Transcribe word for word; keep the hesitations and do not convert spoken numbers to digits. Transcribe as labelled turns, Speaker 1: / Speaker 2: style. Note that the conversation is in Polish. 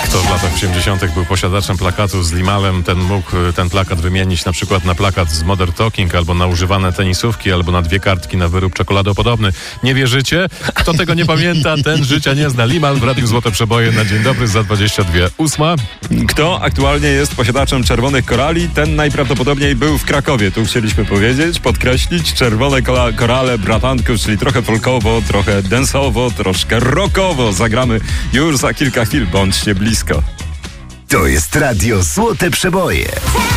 Speaker 1: Kto w latach osiemdziesiątych był posiadaczem plakatu z Limalem, ten mógł ten plakat wymienić na przykład na plakat z Modern Talking, albo na używane tenisówki, albo na dwie kartki na wyrób czekoladopodobny. Nie wierzycie? Kto tego nie pamięta, ten życia nie zna. Limal w Radiu Złote Przeboje na dzień dobry za dwadzieścia dwie ósma.
Speaker 2: Kto aktualnie jest posiadaczem czerwonych korali, ten najprawdopodobniej był w Krakowie. Tu chcieliśmy powiedzieć, podkreślić, czerwone kola- korale bratanków, czyli trochę folkowo, trochę dance'owo, troszkę rockowo. Zagramy już za kilka chwil, bądźcie blisko.
Speaker 3: To jest Radio Złote Przeboje.